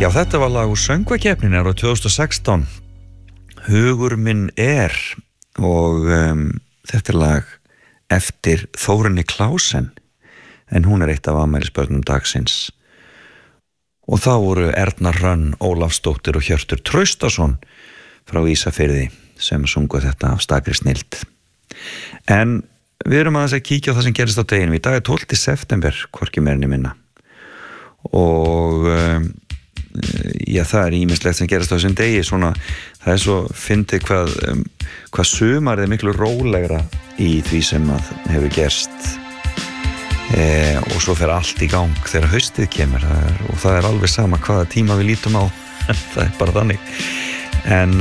Já, þetta var lag úr söngvakeppninni árið 2016 Hugur minn og þetta lag eftir Þórunni Klausen en hún eitt af afmælisbörnum dagsins og þá voru Erna Hrönn Ólafsdóttir og Hjörtur Traustason frá Ísafirði sem sungu þetta af stakri snilld en við erum aðeins að kíkja á það sem gerist á deginum í dag 12. september, hvorki meira né minna og já, það ýmislegt sem gerast á þessum degi svona, það svo fyndið hvað sumarið miklu rólegra í því sem að hefur gerst og svo fer allt í gang þegar haustið kemur og það alveg sama hvaða tíma við lítum á það bara þannig en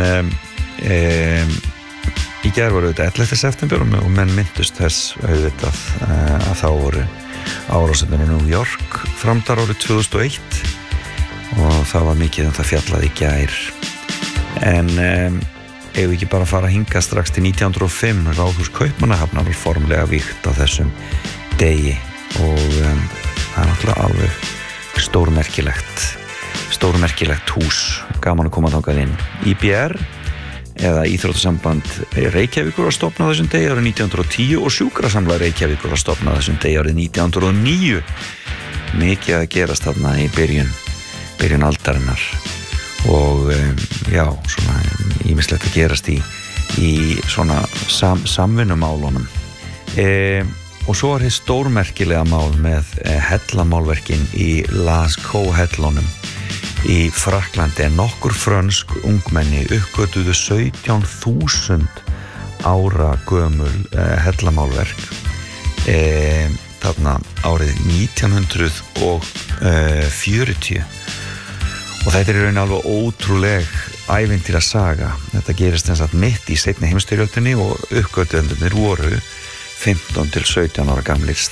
í gær voru þetta 11. september og menn myndust þess auðvitað að þá voru árásirnar í New York framdar árið 2001 og það var mikið það fjallaði í gær en ef við ekki bara fara að hinga strax til 1905 Ráðhús Kaupmannahafnar var formlega vígt á þessum degi og það náttúrulega alveg stórmerkilegt hús gaman að koma þangað inn IBR eða Íþróttasamband Reykjavíkur var stofnað þessum degi árið 1910 og Sjúkrasamlag Reykjavíkur var stofnað þessum degi árið 1909 mikið að gerast þarna í byrjun aldarinnar og já, svona ýmislegt að gerast í svona samvinnumálunum og svo hið stórmerkilega mál með hellamálverkin í Lascaux-hellunum í Frakklandi en nokkur frönsk ungmenni uppgötuðu 17.000 ára gömul hellamálverk þarna árið 1940 og þetta í raun alveg ótrúleg ævintýra saga þetta gerist eins að mitt í seinni heimsstyrjöldinni og uppgötundurnir voru 15 til 17 ára gamlir